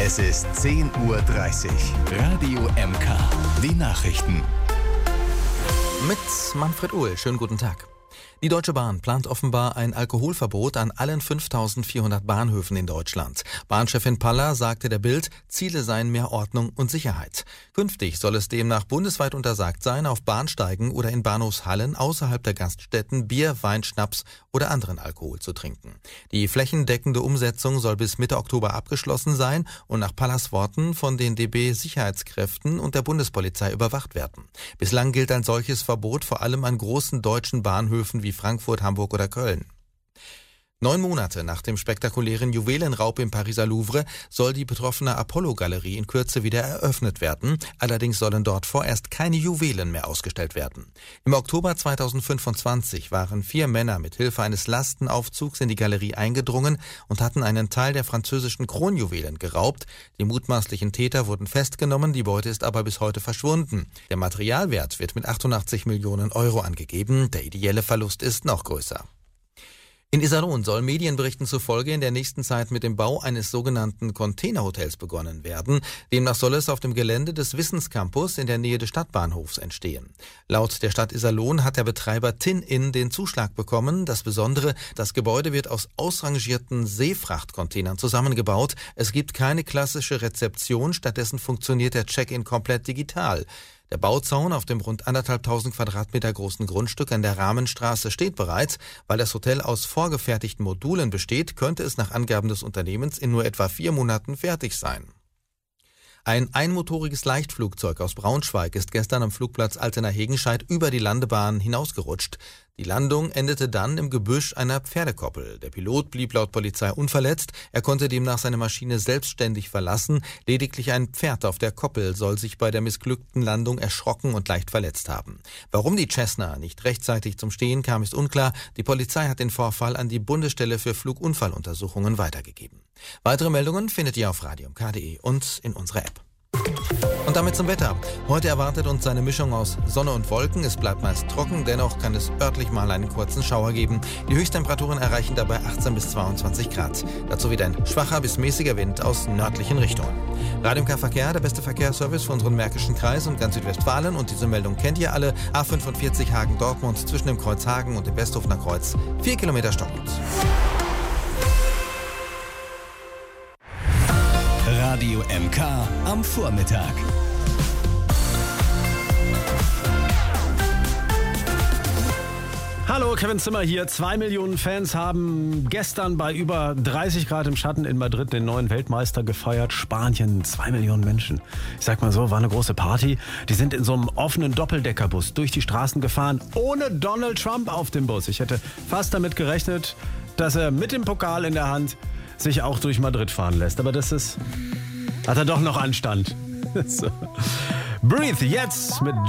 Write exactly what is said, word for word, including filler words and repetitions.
Es ist zehn Uhr dreißig. Radio M K. Die Nachrichten. Mit Manfred Uhl. Schönen guten Tag. Die Deutsche Bahn plant offenbar ein Alkoholverbot an allen fünftausendvierhundert Bahnhöfen in Deutschland. Bahnchefin Paller sagte der Bild, Ziele seien mehr Ordnung und Sicherheit. Künftig soll es demnach bundesweit untersagt sein, auf Bahnsteigen oder in Bahnhofshallen außerhalb der Gaststätten Bier, Wein, Schnaps oder anderen Alkohol zu trinken. Die flächendeckende Umsetzung soll bis Mitte Oktober abgeschlossen sein und nach Pallers Worten von den D B-Sicherheitskräften und der Bundespolizei überwacht werden. Bislang gilt ein solches Verbot vor allem an großen deutschen Bahnhöfen wie Frankfurt, Hamburg oder Köln. Neun Monate nach dem spektakulären Juwelenraub im Pariser Louvre soll die betroffene Apollo-Galerie in Kürze wieder eröffnet werden. Allerdings sollen dort vorerst keine Juwelen mehr ausgestellt werden. Im Oktober zweitausendfünfundzwanzig waren vier Männer mit Hilfe eines Lastenaufzugs in die Galerie eingedrungen und hatten einen Teil der französischen Kronjuwelen geraubt. Die mutmaßlichen Täter wurden festgenommen, die Beute ist aber bis heute verschwunden. Der Materialwert wird mit achtundachtzig Millionen Euro angegeben. Der ideelle Verlust ist noch größer. In Iserlohn soll Medienberichten zufolge in der nächsten Zeit mit dem Bau eines sogenannten Containerhotels begonnen werden. Demnach soll es auf dem Gelände des Wissenscampus in der Nähe des Stadtbahnhofs entstehen. Laut der Stadt Iserlohn hat der Betreiber Tin-In den Zuschlag bekommen. Das Besondere, das Gebäude wird aus ausrangierten Seefrachtcontainern zusammengebaut. Es gibt keine klassische Rezeption, stattdessen funktioniert der Check-in komplett digital. Der Bauzaun auf dem rund anderthalbtausend Quadratmeter großen Grundstück an der Rahmenstraße steht bereits. Weil das Hotel aus vorgefertigten Modulen besteht, könnte es nach Angaben des Unternehmens in nur etwa vier Monaten fertig sein. Ein einmotoriges Leichtflugzeug aus Braunschweig ist gestern am Flugplatz Altena-Hegenscheid über die Landebahn hinausgerutscht. Die Landung endete dann im Gebüsch einer Pferdekoppel. Der Pilot blieb laut Polizei unverletzt. Er konnte demnach seine Maschine selbstständig verlassen. Lediglich ein Pferd auf der Koppel soll sich bei der missglückten Landung erschrocken und leicht verletzt haben. Warum die Cessna nicht rechtzeitig zum Stehen kam, ist unklar. Die Polizei hat den Vorfall an die Bundesstelle für Flugunfalluntersuchungen weitergegeben. Weitere Meldungen findet ihr auf radio m k punkt d e und in unserer App. Und damit zum Wetter. Heute erwartet uns eine Mischung aus Sonne und Wolken. Es bleibt meist trocken, dennoch kann es örtlich mal einen kurzen Schauer geben. Die Höchsttemperaturen erreichen dabei achtzehn bis zweiundzwanzig Grad. Dazu wieder ein schwacher bis mäßiger Wind aus nördlichen Richtungen. Radio M K Verkehr, der beste Verkehrsservice für unseren Märkischen Kreis und ganz Südwestfalen. Und diese Meldung kennt ihr alle. A fünfundvierzig Hagen-Dortmund zwischen dem Kreuz Hagen und dem Westhofener Kreuz. Vier Kilometer stockend. Radio M K am Vormittag. Hallo, Kevin Zimmer hier. Zwei Millionen Fans haben gestern bei über dreißig Grad im Schatten in Madrid den neuen Weltmeister gefeiert. Spanien, zwei Millionen Menschen. Ich sag mal so, war eine große Party. Die sind in so einem offenen Doppeldeckerbus durch die Straßen gefahren, ohne Donald Trump auf dem Bus. Ich hätte fast damit gerechnet, dass er mit dem Pokal in der Hand sich auch durch Madrid fahren lässt. Aber das ist... hat er doch noch Anstand. So. Breathe jetzt mit